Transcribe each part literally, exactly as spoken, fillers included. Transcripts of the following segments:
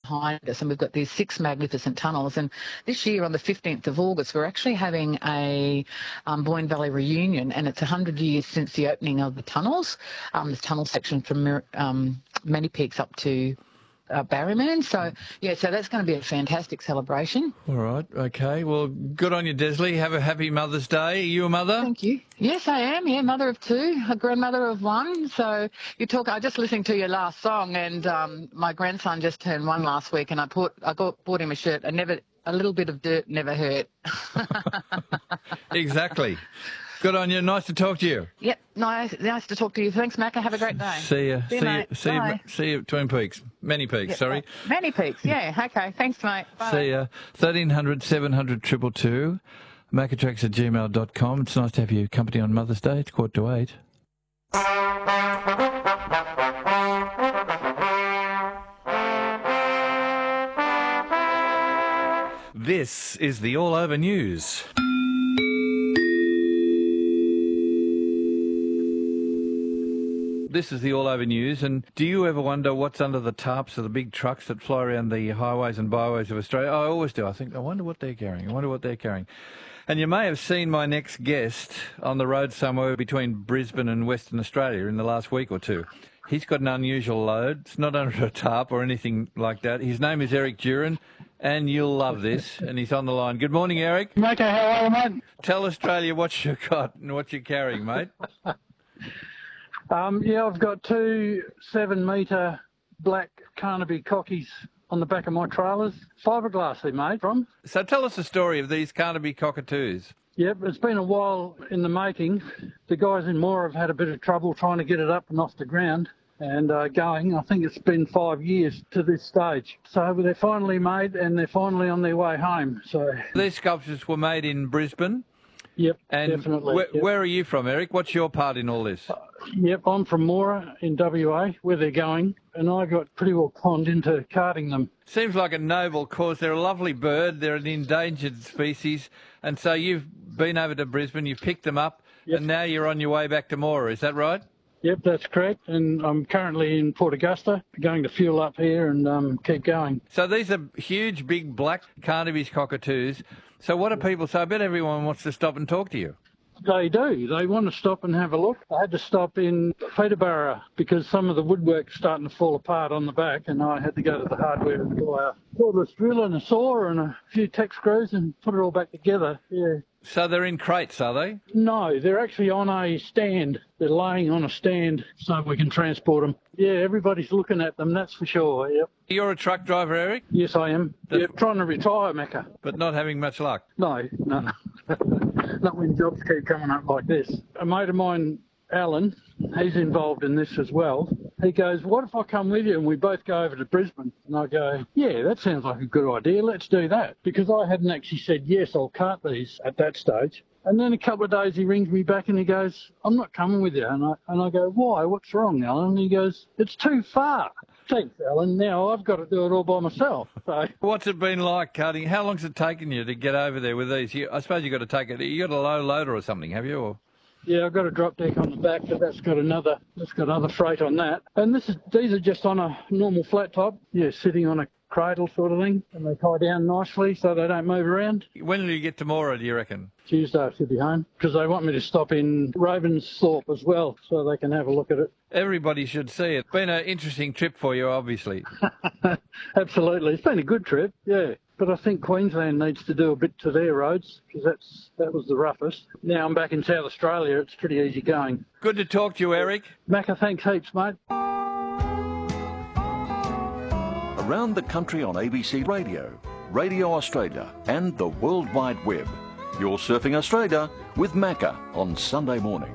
behind us, and we've got these six magnificent tunnels. And this year, on the fifteenth of August, we're actually having a um, Boyne Valley reunion, and it's one hundred years since the opening of the tunnels, um, the tunnel section from um, Many Peaks up to Uh, Barryman. So, yeah, so that's going to be a fantastic celebration. All right, okay. Well, good on you, Desley. Have a happy Mother's Day. Are you a mother? Thank you. Yes, I am, yeah, mother of two, a grandmother of one. So you talk, I just listened to your last song, and um, my grandson just turned one last week, and I put, I got, bought him a shirt, and never, a little bit of dirt never hurt. Exactly. Good on you. Nice to talk to you. Yep, nice, nice to talk to you. Thanks, Macca. Have a great day. See you. See you, see mate. you. See you. Bye. See you. Twin Peaks. Many Peaks. Yep, sorry. Many Peaks. Yeah. Okay. Thanks, mate. Bye. See ya. Thirteen hundred seven hundred triple two. Macatrax at gmail dot com. It's nice to have you company on Mother's Day. It's quarter to eight. This is the All Over News. This is the All Over News, and do you ever wonder what's under the tarps of the big trucks that fly around the highways and byways of Australia? I always do. I think, I wonder what they're carrying. I wonder what they're carrying. And you may have seen my next guest on the road somewhere between Brisbane and Western Australia in the last week or two. He's got an unusual load. It's not under a tarp or anything like that. His name is Eric Duran, and you'll love this, and he's on the line. Good morning, Eric. Mate, how are you, mate? Tell Australia what you've got and what you're carrying, mate. Um, yeah, I've got two seven-metre black Carnaby cockies on the back of my trailers. Fiberglass they're made from. So tell us the story of these Carnaby cockatoos. Yep, it's been a while in the making. The guys in Moore have had a bit of trouble trying to get it up and off the ground and uh, going. I think it's been five years to this stage. So they're finally made and they're finally on their way home. So these sculptures were made in Brisbane. Yep, and definitely. Wh- yep. Where are you from, Eric? What's your part in all this? Uh, yep, I'm from Moora in W A, where they're going, and I got pretty well conned into carting them. Seems like a noble cause. They're a lovely bird. They're an endangered species. And so you've been over to Brisbane, you've picked them up, yep. and now you're on your way back to Moora. Is that right? Yep, that's correct. And I'm currently in Port Augusta, going to fuel up here and um, keep going. So these are huge, big, black Carnaby's cockatoos. So what do people say? I bet everyone wants to stop and talk to you. They do. They want to stop and have a look. I had to stop in Peterborough because some of the woodwork's starting to fall apart on the back, and I had to go to the hardware and buy a cordless drill and a saw and a few tech screws and put it all back together. Yeah. So they're in crates, are they? No, they're actually on a stand. They're laying on a stand so we can transport them. Yeah, everybody's looking at them, that's for sure, yep. You're a truck driver, Eric? Yes, I am. That's... Yep, trying to retire, Macca. But not having much luck? No, no. Not when jobs keep coming up like this. A mate of mine, Alan, he's involved in this as well. He goes, what if I come with you and we both go over to Brisbane? And I go, yeah, that sounds like a good idea. Let's do that. Because I hadn't actually said, yes, I'll cart these at that stage. And then a couple of days he rings me back and he goes, I'm not coming with you. And I, and I go, why? What's wrong, Alan? And he goes, it's too far. Thanks, Alan. Now I've got to do it all by myself. So, what's it been like carting? How long's it taken you to get over there with these? You, I suppose you've got to take it. You got a low loader or something, have you? Or... Yeah, I've got a drop deck on the back, but that's got another, that's got other freight on that. And this is, these are just on a normal flat top. Yeah, sitting on a cradle sort of thing, and they tie down nicely so they don't move around. When will you get to Moora, do you reckon? Tuesday I should be home, because they want me to stop in Ravensthorpe as well so they can have a look at it. Everybody should see it. It's been an interesting trip for you, obviously. Absolutely. It's been a good trip, yeah. But I think Queensland needs to do a bit to their roads, because that's that was the roughest. Now I'm back in South Australia, it's pretty easy going. Good to talk to you, Eric. Macca, thanks heaps, mate. Around the country on A B C Radio, Radio Australia and the World Wide Web. You're Surfing Australia with Macca on Sunday morning.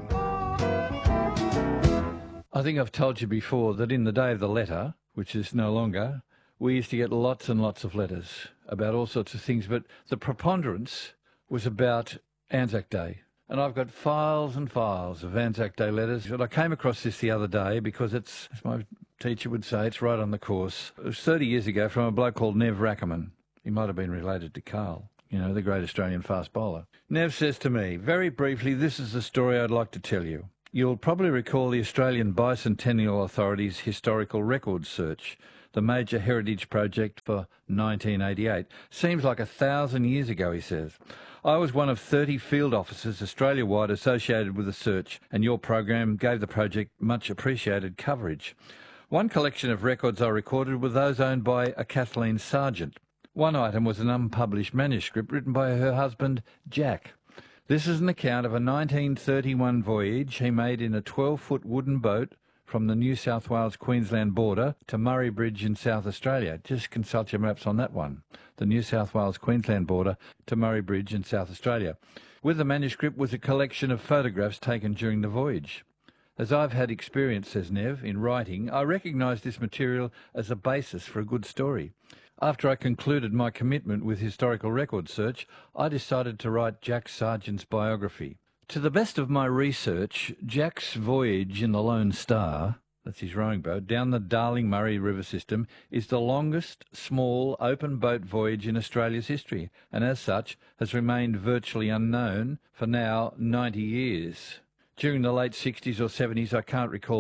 I think I've told you before that in the day of the letter, which is no longer, we used to get lots and lots of letters about all sorts of things, but the preponderance was about Anzac Day. And I've got files and files of Anzac Day letters. And I came across this the other day because it's, as my teacher would say, it's right on the course. It was thirty years ago from a bloke called Nev Rackerman. He might have been related to Carl, you know, the great Australian fast bowler. Nev says to me, very briefly, this is the story I'd like to tell you. You'll probably recall the Australian Bicentennial Authority's historical records search. the major heritage project for nineteen eighty-eight. Seems like a thousand years ago, he says. I was one of thirty field officers Australia-wide associated with the search, and your program gave the project much appreciated coverage. One collection of records I recorded were those owned by a Kathleen Sargent. One item was an unpublished manuscript written by her husband, Jack. This is an account of a nineteen thirty-one voyage he made in a twelve-foot wooden boat from the New South Wales-Queensland border to Murray Bridge in South Australia. Just consult your maps on that one. The New South Wales-Queensland border to Murray Bridge in South Australia. With the manuscript was a collection of photographs taken during the voyage. As I've had experience, says Nev, in writing, I recognise this material as a basis for a good story. After I concluded my commitment with historical record search, I decided to write Jack Sargent's biography. To the best of my research, Jack's voyage in the Lone Star, that's his rowing boat, down the Darling Murray River system is the longest small open boat voyage in Australia's history, and as such has remained virtually unknown for now ninety years. During the late sixties or seventies, I can't recall